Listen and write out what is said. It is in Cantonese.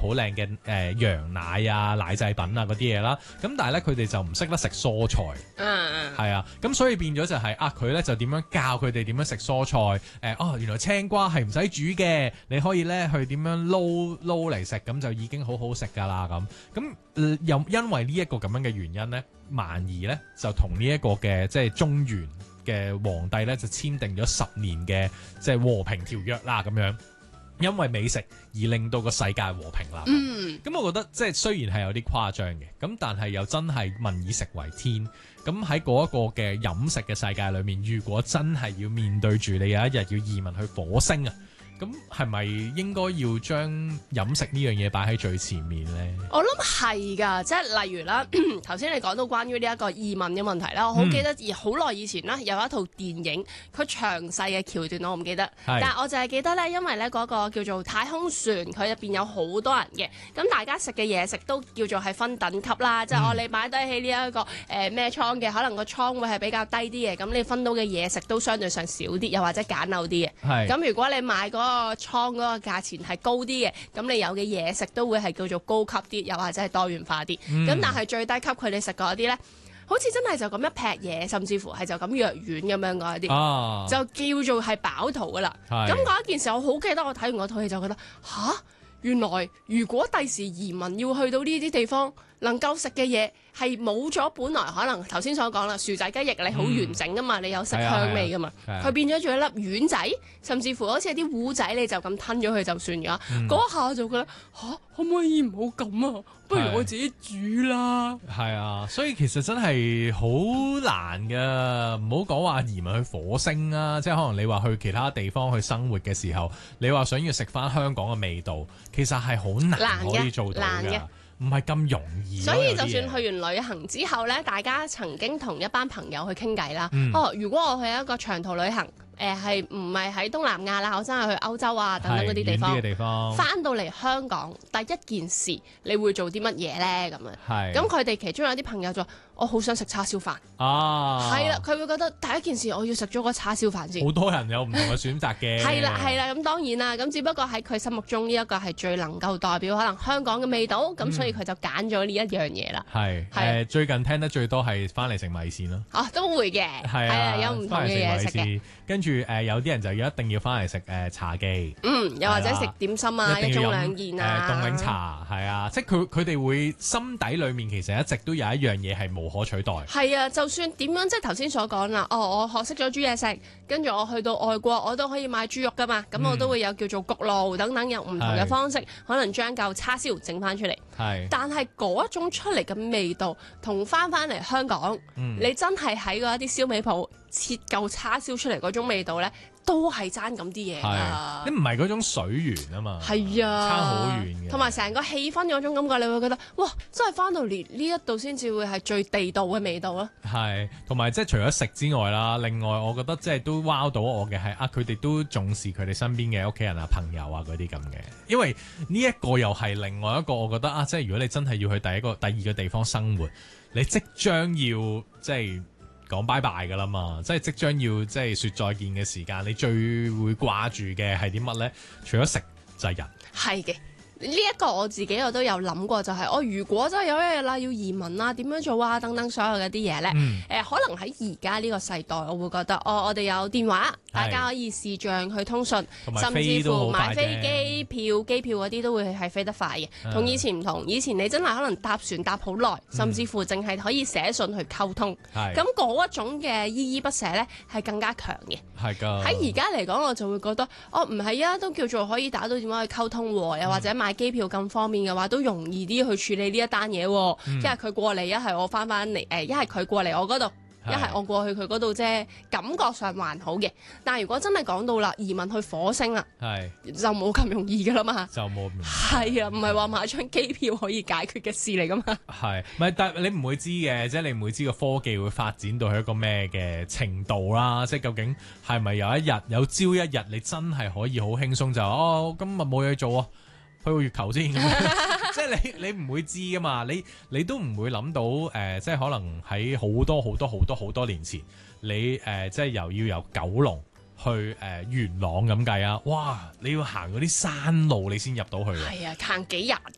好靚嘅羊奶啊、奶製品啊嗰啲嘢啦。咁但係咧佢哋就唔識得食蔬菜，係啊，咁所以變咗就係佢咧就點樣教佢哋點樣食蔬菜？原來青瓜係唔使煮嘅，你可以咧去點樣撈嚟食，咁就已經好好食㗎啦咁。又因為呢一個咁樣嘅原因咧，萬兒咧就同呢一個嘅即係中原嘅皇帝咧就簽訂咗10年嘅即係和平條約啦咁樣。因為美食而令到個世界和平啦。咁我覺得即係雖然係有啲誇張嘅，咁但係又真係民以食為天。咁喺嗰一個嘅飲食嘅世界裏面，如果真係要面對住你有一日要移民去火星啊，咁係咪應該要將飲食呢樣嘢擺喺最前面呢？ 我諗係㗎，即係例如啦，頭先你講到關於呢一個移民嘅問題啦，我好記得而好耐以前啦，有一套電影，佢詳細嘅橋段我唔記得，但係我就係記得咧，因為咧嗰個叫做太空船，佢入邊有好多人嘅，咁大家食嘅嘢食都叫做係分等級啦，即係你買得起呢一個咩倉嘅，可能個倉會係比較低啲嘅，咁你分到嘅嘢食都相對上少啲，又或者簡陋啲嘅。咁如果你買嗰個倉嗰個價錢係高啲嘅，咁你有嘅嘢食都會係叫做高級啲，又或者係多元化啲。咁但係最低級佢哋食嗰啲咧，好似真係就咁一劈嘢，甚至乎係就咁藥丸咁樣嗰一啲，就叫做係飽肚噶啦。咁嗰一件事我好記得，我睇完嗰套戲就覺得原來如果第時移民要去到呢啲地方，能夠食嘅嘢係冇咗本來可能頭先所講啦，薯仔雞翼你好完整噶嘛，你有色香味噶嘛，佢變咗做一粒丸仔，甚至乎好似啲糊仔你就咁吞咗佢就算㗎。嗰下我就覺得可唔可以唔好咁啊？不如我自己煮啦。 係啊，所以其實真係好難㗎，唔好講話移民去火星啊，即係可能你話去其他地方去生活嘅時候，你話想要食翻香港嘅味道，其實係好難可以做到㗎。唔係咁容易， 所以就算去完旅行之後呢，大家曾經同一班朋友去傾偈啦。如果我去一個長途旅行，係唔係喺東南亞啦，我真係去歐洲啊等等嗰啲地方，翻到嚟香港第一件事你會做啲乜嘢呢？咁佢哋其中有啲朋友就話：我好想食叉燒飯。係啦，佢會覺得第一件事我要食咗個叉燒飯先。 好多人有唔同嘅選擇嘅。 係啦，咁當然啦，咁只不過喺佢心目中呢一個係最能夠代表可能香港嘅味道，咁所以佢就揀咗呢一樣嘢啦。 最近聽得最多係翻嚟食米線咯。 都會嘅，有唔同嘅嘢食嘅。 跟住有啲人就一定要翻嚟食茶記， 又或者食點心啊，一盅兩件啊， 凍檸茶，係啊，即係佢哋會心底裏面其實一直都有一樣嘢係無可取代。 係啊，就算點樣，即係頭先所講啦，我學識咗煮嘢食，跟住我去到外國，我都可以買豬肉噶嘛，咁我都會有叫做焗爐等等，有唔同嘅方式，可能將嚿叉燒整翻出嚟。但係嗰一種出嚟嘅味道，同翻嚟香港，你真係喺嗰一啲燒味鋪切嚿叉燒出嚟嗰種味道咧，都係爭咁啲嘢㗎。 你唔係嗰種水源啊嘛， 係啊， 差好遠嘅。同埋成個氣氛嗰種感覺，你會覺得哇，真係翻到嚟呢一度先至會係最地道嘅味道咯。 係，同埋即係除咗食之外啦，另外我覺得即係都 wow 到我嘅係佢哋都重視佢哋身邊嘅屋企人啊、朋友啊嗰啲咁嘅。因為呢一個又係另外一個，我覺得即係如果你真係要去第二個地方生活，你即將要即係講拜拜㗎啦嘛，即係即將要即係說再見嘅時間，你最會掛住嘅係啲乜呢？除咗食就係人。係嘅。呢一個我自己我都有諗過，就係如果真係有一日啦要移民啊，點樣做啊等等所有嘅啲嘢呢，可能喺而家呢個世代，我會覺得我哋有電話，大家可以視像去通訊，甚至乎買飛機票嗰啲都會係飛得快嘅。同以前唔同，以前你真係可能搭船搭好耐，甚至乎淨係可以寫信去溝通。咁嗰一種嘅依依不捨呢，係更加強嘅。喺而家嚟講，我就會覺得唔係啊，都叫做可以打到電話去溝通喎，又或者買機票咁方便嘅話，都容易啲去處理呢一單嘢。一係佢過嚟，一係我翻嚟，一係佢過嚟我嗰度，一係我過去佢嗰度啫，感覺上還好嘅。但係如果真係講到啦，移民去火星啦，就冇咁容易噶啦嘛，就冇。係啊，唔係話買張機票可以解決嘅事嚟噶嘛。係，唔係？但係你唔會知嘅，即係你唔會知個科技會發展到去一個咩嘅程度啦。即係究竟係咪有朝一日你真係可以好輕鬆就今日冇嘢做啊？去個月球先，即係你唔會知噶嘛，你都唔會諗到即係可能喺好多年前，你即係要由九龍去元朗咁計啊，哇！你要行嗰啲山路你先入到去，係啊，行幾日